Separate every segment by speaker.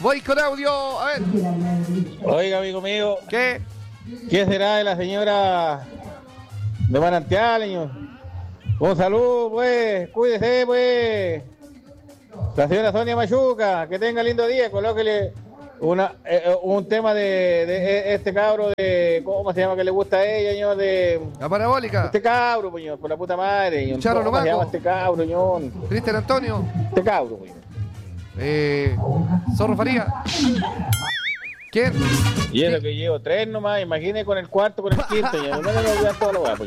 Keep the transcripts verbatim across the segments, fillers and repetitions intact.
Speaker 1: Voy con audio, a ver.
Speaker 2: Oiga, amigo mío.
Speaker 1: ¿Qué?
Speaker 2: ¿Qué será de la señora de Manantial? Un saludo, pues. Cuídese, pues. La señora Sonia Machuca. Que tenga lindo día. Colóquele una, eh, un tema de, de este cabro de... ¿Cómo se llama que le gusta a ella, señor? De...
Speaker 1: La parabólica.
Speaker 2: Este cabro, señor. Por la puta madre, señor.
Speaker 1: Charro
Speaker 2: ¿Cómo se llama
Speaker 1: Lomaco.
Speaker 2: este cabro, señor?
Speaker 1: Cristian Antonio.
Speaker 2: Este cabro, señor.
Speaker 1: Eh, Zorro Faría. ¿Quién?
Speaker 2: Y eso que llevo tres nomás, imagínese con el cuarto, con el quinto, ya no me voy a todo lo guapo.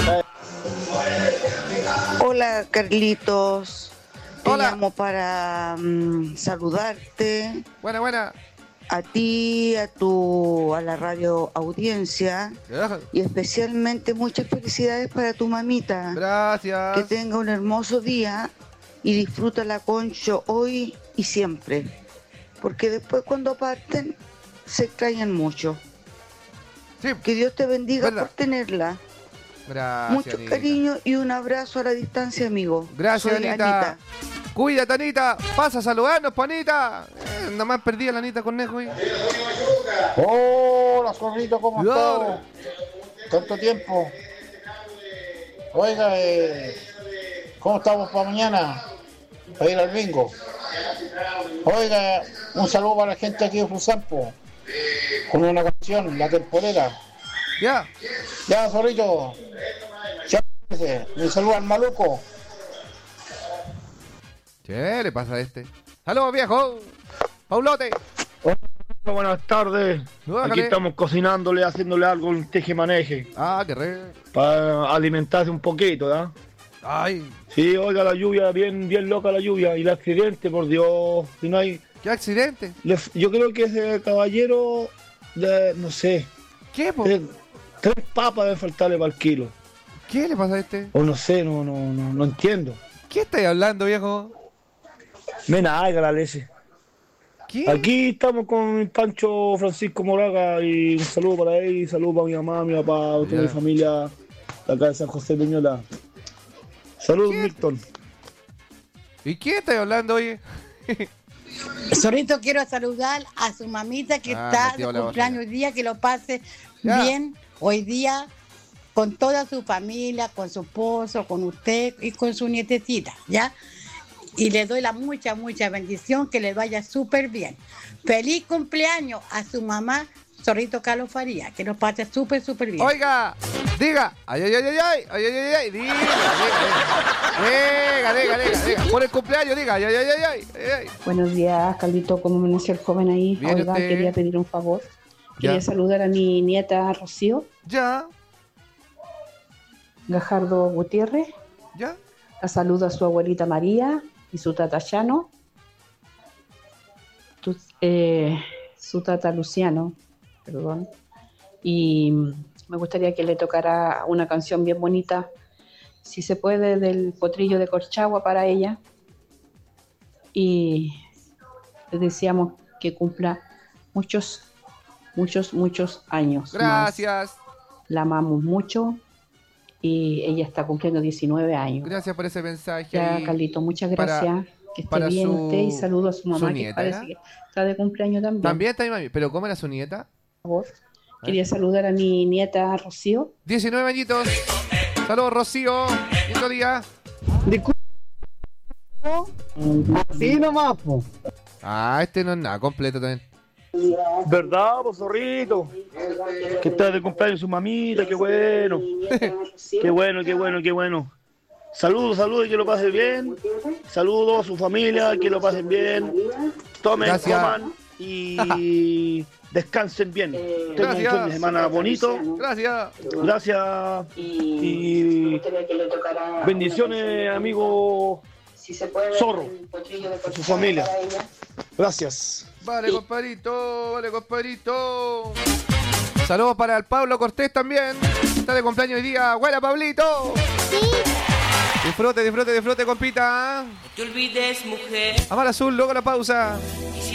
Speaker 3: Hola, Carlitos. Te
Speaker 1: Hola.
Speaker 3: llamo para um, saludarte.
Speaker 1: Buena, buena.
Speaker 3: A ti, a tu, a la radio audiencia y especialmente muchas felicidades para tu mamita.
Speaker 1: Gracias.
Speaker 3: Que tenga un hermoso día y disfruta la Concho hoy y siempre. Porque después cuando parten se extrañan mucho.
Speaker 1: Sí.
Speaker 3: Que Dios te bendiga
Speaker 1: ¿Verdad?
Speaker 3: por tenerla.
Speaker 1: Gracias,
Speaker 3: Mucho
Speaker 1: Anita.
Speaker 3: cariño y un abrazo a la distancia, amigo.
Speaker 1: Gracias,
Speaker 3: Soy
Speaker 1: Anita.
Speaker 3: Anita.
Speaker 1: Cuídate, Anita. Pasa a saludarnos, panita. Eh, nada más perdí a la Anita Cornejo. ¿eh?
Speaker 4: Hola, Zorrito, ¿cómo
Speaker 1: Cuidado.
Speaker 4: estás? Tanto tiempo. Oiga, eh, ¿cómo estamos para mañana? Para ir al bingo. Oiga, un saludo para la gente aquí de Fusampo. Con una canción, La Temporera.
Speaker 1: Ya.
Speaker 4: Ya, Zorrito. Ya, un saludo al maluco.
Speaker 1: ¿Qué le pasa a este? ¡Saludos, viejo! ¡Paulote!
Speaker 5: Hola, buenas tardes.
Speaker 1: Bájale.
Speaker 5: Aquí estamos cocinándole, haciéndole algo, un teje-maneje.
Speaker 1: Ah, qué re.
Speaker 5: Para alimentarse un poquito, ¿verdad?
Speaker 1: Ay,
Speaker 5: Sí, oiga, la lluvia, bien, bien loca la lluvia. Y el accidente, por Dios. Si no hay.
Speaker 1: qué accidente.
Speaker 5: le- yo creo que ese caballero, de, no sé,
Speaker 1: ¿Qué, po?
Speaker 5: tres, tres papas deben faltarle para el kilo.
Speaker 1: ¿Qué le pasa a este?
Speaker 5: O no sé, no, no, no, no entiendo.
Speaker 1: ¿Qué estáis hablando, viejo?
Speaker 5: Me naiga la leche.
Speaker 1: ¿Qué?
Speaker 5: Aquí estamos con el Pancho Francisco Moraga y un saludo para él, un saludo para mi mamá, mi papá, toda
Speaker 1: Ya.
Speaker 5: mi familia de acá de San José de Peñola. Saludos,
Speaker 1: ¿Qué?
Speaker 5: Milton.
Speaker 1: ¿Y qué estáis hablando, oye?
Speaker 6: Zorrito, quiero saludar a su mamita que
Speaker 1: Ah,
Speaker 6: está
Speaker 1: metió
Speaker 6: de
Speaker 1: la
Speaker 6: cumpleaños hoy día, que lo pase
Speaker 1: Ya.
Speaker 6: bien hoy día con toda su familia, con su esposo, con usted y con su nietecita, ¿ya? Y le doy la mucha, mucha bendición, que le vaya súper bien. Feliz cumpleaños a su mamá, Zorrito Carlos Faría, que lo pase súper, súper bien.
Speaker 1: Oiga, diga, ay, ay, ay, ay, ay, ay, ay, ay, ay, diga, diga, diga, diga, diga, diga, por el cumpleaños, diga, ay, ay, ay, ay, ay, ay.
Speaker 7: Buenos días, Carlito, ¿cómo amaneció el joven ahí?
Speaker 1: Bien,
Speaker 7: Oiga,
Speaker 1: usted.
Speaker 7: quería pedir un favor.
Speaker 1: Ya.
Speaker 7: Quería saludar a mi nieta Rocío
Speaker 1: Ya,
Speaker 7: Gajardo Gutiérrez.
Speaker 1: ya,
Speaker 7: La saludo a su abuelita María y su tata Chano. Tu- eh, su tata Luciano, perdón. Y me gustaría que le tocara una canción bien bonita, si se puede, del Potrillo de Corchagua para ella. Y le deseamos que cumpla muchos, muchos, muchos años más.
Speaker 1: gracias,
Speaker 7: La amamos mucho y ella está cumpliendo diecinueve años.
Speaker 1: gracias por ese mensaje.
Speaker 7: Ya,
Speaker 1: ahí.
Speaker 7: Carlito, muchas
Speaker 1: para-
Speaker 7: gracias. Que esté
Speaker 1: para
Speaker 7: bien
Speaker 1: su-
Speaker 7: usted y saludo a su mamá,
Speaker 1: su
Speaker 7: que
Speaker 1: nieta,
Speaker 7: parece
Speaker 1: ¿ya?
Speaker 7: que está de cumpleaños también.
Speaker 1: También está mi mami, pero ¿cómo era su nieta?
Speaker 7: Por favor. Quería saludar a mi nieta Rocío.
Speaker 1: diecinueve añitos. Saludos, Rocío. Lindo día.
Speaker 5: Sí, nomás, po.
Speaker 1: Ah, este no es nada completo también.
Speaker 5: ¿Verdad, po, Zorrito? Que está de cumpleaños su mamita, qué bueno. Qué bueno, qué bueno, qué bueno. Saludos, saludos y que lo pasen bien. Saludos a su familia, que lo pasen bien. Tomen,
Speaker 1: Gracias.
Speaker 5: coman y descansen bien. Tengan un
Speaker 1: Gracias.
Speaker 5: fin de semana bonito.
Speaker 1: Gracias.
Speaker 5: Gracias. Y bendiciones, amigo Zorro, a su familia. Gracias.
Speaker 1: Vale, compadrito, vale, compadrito. Saludos para el Pablo Cortés también. Está de cumpleaños hoy día. ¡Buena, Pablito! Disfrute, disfrute, disfrute, compita.
Speaker 8: No te olvides, mujer.
Speaker 1: Amar azul, luego la pausa.
Speaker 8: Y si